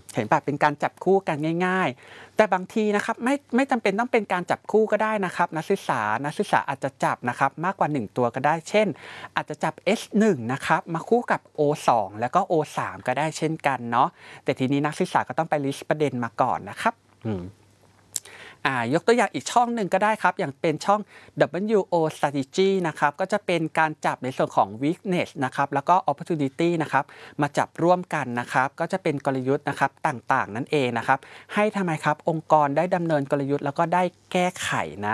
เห็นป่ะเป็นการจับคู่กันง่ายๆแต่บางทีนะครับไม่จำเป็นต้องเป็นการจับคู่ก็ได้นะครับนักศึกษาอาจจะจับนะครับมากกว่า1ตัวก็ได้เช่นอาจจะจับ S1 นะครับมาคู่กับ O2 แล้วก็ O3 ก็ได้เช่นกันเนาะแต่ทีนี้นักศึกษาก็ต้องไปลิสต์ประเด็นมาก่อนนะครับยกตัวอย่างอีกช่องหนึ่งก็ได้ครับอย่างเป็นช่อง WO strategy นะครับก็จะเป็นการจับในส่วนของ weakness นะครับแล้วก็ opportunity นะครับมาจับร่วมกันนะครับก็จะเป็นกลยุทธ์นะครับต่างๆนั่นเองนะครับให้ทำไมครับองค์กรได้ดำเนินกลยุทธ์แล้วก็ได้แก้ไขนะ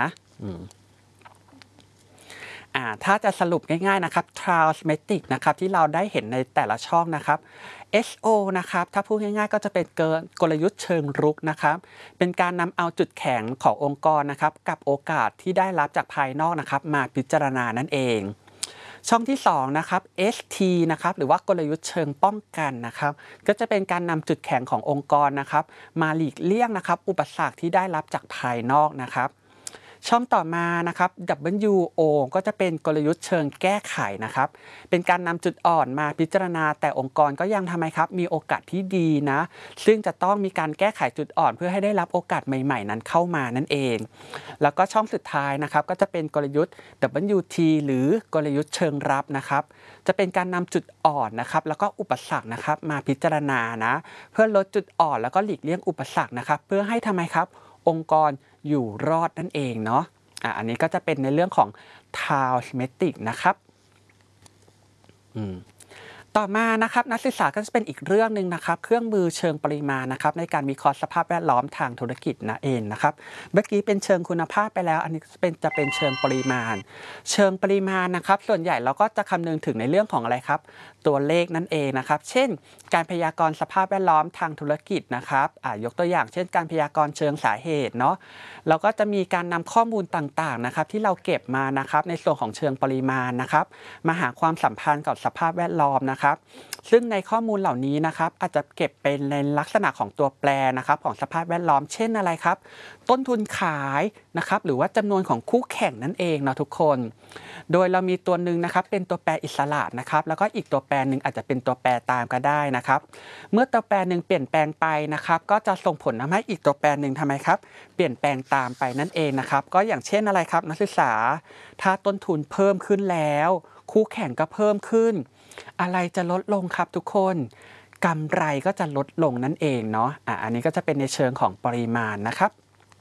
ถ้าจะสรุปง่ายๆนะครับ Transmetric นะครับที่เราได้เห็นในแต่ละช่องนะครับ SO นะครับถ้าพูดง่ายๆก็จะเป็นกลยุทธ์เชิงรุกนะครับเป็นการนำเอาจุดแข็งขององค์กรนะครับกับโอกาสที่ได้รับจากภายนอกนะครับมาพิจารณานั่นเองช่องที่2นะครับ ST นะครับหรือว่ากลยุทธ์เชิงป้องกันนะครับก็จะเป็นการนำจุดแข็งขององค์กรนะครับมาหลีกเลี่ยงนะครับอุปสรรคที่ได้รับจากภายนอกนะครับช่องต่อมานะครับ WO ก็จะเป็นกลยุทธ์เชิงแก้ไขนะครับเป็นการนำจุดอ่อนมาพิจารณาแต่องค์กรก็ยังทำไมครับมีโอกาสที่ดีนะซึ่งจะต้องมีการแก้ไขจุดอ่อนเพื่อให้ได้รับโอกาสใหม่ๆนั้นเข้ามานั่นเองแล้วก็ช่องสุดท้ายนะครับก็จะเป็นกลยุทธ์ WT หรือกลยุทธ์เชิงรับนะครับจะเป็นการนำจุดอ่อนนะครับแล้วก็อุปสรรคนะครับมาพิจารณานะเพื่อลดจุดอ่อนแล้วก็หลีกเลี่ยงอุปสรรคนะครับเพื่อให้ทำไมครับองค์กรอยู่รอดนั่นเองเนาะอันนี้ก็จะเป็นในเรื่องของ Transmetric นะครับต่อมานะครับนักศึกษาก็จะเป็นอีกเรื่องหนึ่งนะครับเครื่องมือเชิงปริมาณนะครับในการวิเคราะห์สภาพแวดล้อมทางธุรกิจนั่นเองนะครับเมื่อกี้เป็นเชิงคุณภาพไปแล้วอันนี้จะเป็นเชิงปริมาณนะครับส่วนใหญ่เราก็จะคำนึงถึงในเรื่องของอะไรครับตัวเลขนั่นเองนะครับเช่นการพยากรณ์สภาพแวดล้อมทางธุรกิจนะครับยกตัวอย่างเช่นการพยากรณ์เชิงสาเหตุเนาะเราก็จะมีการนำข้อมูลต่างๆนะครับที่เราเก็บมานะครับในส่วนของเชิงปริมาณนะครับมาหาความสัมพันธ์กับสภาพแวดล้อมนะครับซึ่งในข้อมูลเหล่านี้นะครับอาจจะเก็บเป็นในลักษณะของตัวแปรนะครับของสภาพแวดล้อมเช่นอะไรครับต้นทุนขายนะครับหรือว่าจำนวนของคู่แข่งนั่นเองนะทุกคนโดยเรามีตัวหนึ่งนะครับเป็นตัวแปรอิสระนะครับแล้วก็อีกตัวแปรหนึ่งอาจจะเป็นตัวแปรตามก็ได้นะครับเมื่อตัวแปรหนึ่งเปลี่ยนแปลงไปนะครับก็จะส่งผลทำให้อีกตัวแปรหนึ่งทำไมครับเปลี่ยนแปลงตามไปนั่นเองนะครับก็อย่างเช่นอะไรครับนักศึกษาถ้าต้นทุนเพิ่มขึ้นแล้วคู่แข่งก็เพิ่มขึ้นอะไรจะลดลงครับทุกคนกำไรก็จะลดลงนั่นเองเนาะอันนี้ก็จะเป็นในเชิงของปริมาณนะครับ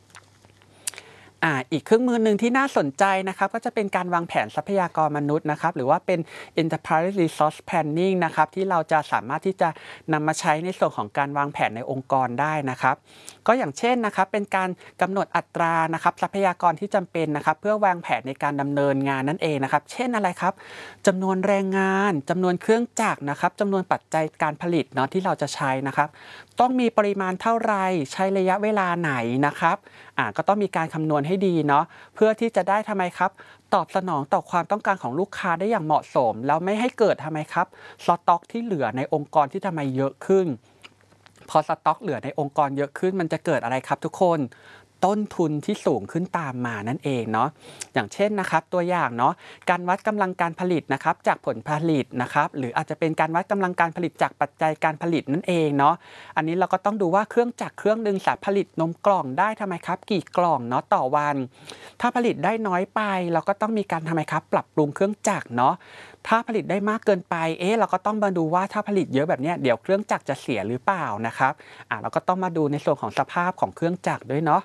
อีกเครื่องมือหนึ่งที่น่าสนใจนะครับก็จะเป็นการวางแผนทรัพยากรมนุษย์นะครับหรือว่าเป็น Enterprise Resource Planning นะครับที่เราจะสามารถที่จะนำมาใช้ในส่วนของการวางแผนในองค์กรได้นะครับก็อย่างเช่นนะครับเป็นการกำหนดอัตรานะครับทรัพยากรที่จำเป็นนะครับเพื่อวางแผนในการดำเนินงานนั่นเองนะครับเช่นอะไรครับจำนวนแรงงานจำนวนเครื่องจักรนะครับจำนวนปัจจัยการผลิตเนาะที่เราจะใช้นะครับต้องมีปริมาณเท่าไรใช้ระยะเวลาไหนนะครับก็ต้องมีการคำนวณให้ดีเนาะเพื่อที่จะได้ทำไมครับตอบสนองต่อความต้องการของลูกค้าได้อย่างเหมาะสมแล้วไม่ให้เกิดทำไมครับสต็อกที่เหลือในองค์กรที่ทำไมเยอะขึ้นพอสต็อกเหลือในองค์กรเยอะขึ้นมันจะเกิดอะไรครับทุกคนต้นทุนที่สูงขึ้นตามมานั่นเองเนาะอย่างเช่นนะครับตัวอย่างเนาะการวัดกำลังการผลิตนะครับจากผลผลิตนะครับหรืออาจจะเป็นการวัดกำลังการผลิตจากปัจจัยการผลิตนั่นเองเนาะอันนี้เราก็ต้องดูว่าเครื่องจักรเครื่องนึงสามารถผลิตนมกล่องได้ทำไมครับกี่กล่องเนาะต่อวันถ้าผลิตได้น้อยไปเราก็ต้องมีการทำไมครับปรับปรุงเครื่องจักรเนาะถ้าผลิตได้มากเกินไปเราก็ต้องมาดูว่าถ้าผลิตเยอะแบบนี้เดี๋ยวเครื่องจักรจะเสียหรือเปล่านะครับเราก็ต้องมาดูในส่วนของสภาพของเครื่องจักรด้วยเนาะ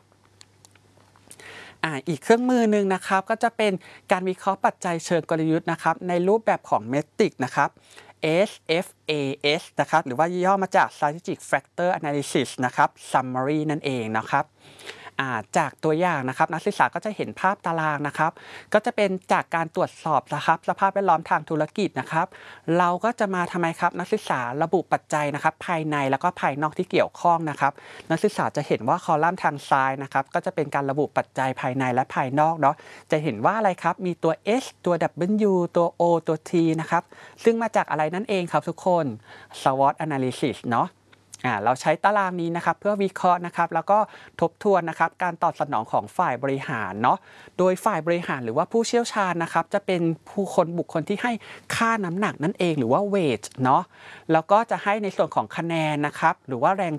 อีกเครื่องมือหนึ่งนะครับก็จะเป็นการวิเคราะห์ปัจจัยเชิงกลยุทธ์นะครับในรูปแบบของเมตริกนะครับ SFAS นะครับหรือว่าย่อมาจาก Strategic Factor Analysis นะครับ Summary นั่นเองนะครับจากตัวอย่างนะครับนักศึกษาก็จะเห็นภาพตารางนะครับก็จะเป็นจากการตรวจสอบนะครับสภาพแวดล้อมทางธุรกิจนะครับเราก็จะมาทำไมครับนักศึกษาระบุปัจจัยนะครับภายในแล้วก็ภายนอกที่เกี่ยวข้องนะครับนักศึกษาจะเห็นว่าคอลัมน์ทางซ้ายนะครับก็จะเป็นการระบุปัจจัยภายในและภายนอกเนาะจะเห็นว่าอะไรครับมีตัว S ตัว W ตัว O ตัว T นะครับซึ่งมาจากอะไรนั่นเองครับทุกคน SWOT Analysis เนาะเราใช้ตารางนี้นะครับเพื่อวิเคราะห์นะครับแล้วก็ทบทวนนะครับการตอบสนองของฝ่ายบริหารเนาะโดยฝ่ายบริหารหรือว่าผู้เชี่ยวชาญนะครับจะเป็นบุคคลที่ให้ค่าน้ำหนักนั่นเองหรือว่าเวทเนาะแล้วก็จะให้ในส่วนของคะแนนนะครับหรือว่าแรง